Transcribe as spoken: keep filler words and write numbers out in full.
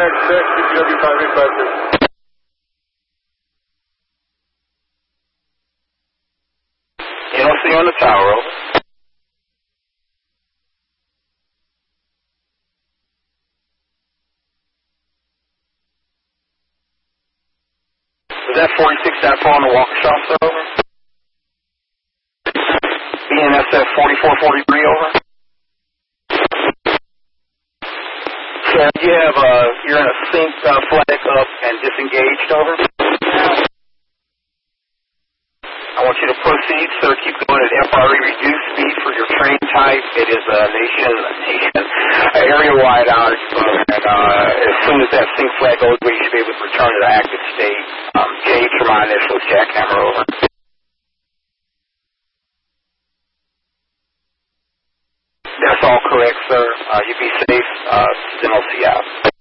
Contact check, C P W five eight five six. N O C on the tower, over. Is that forty-six that far on the Waukesha, sir, over? B N S F forty-four forty-three, over? Sir, you have, uh, you're in a sync uh, flag up and disengaged, over? I want you to proceed, sir. Keep going at F R E reduced speed for your train type. It is a nation, nation uh, area-wide outage, uh, and uh, as soon as that sync flag goes away, you should be able to return to the active state. Um, J for my initials, jackhammer, over. That's all correct, sir. Uh, you be safe. Uh, N O C out.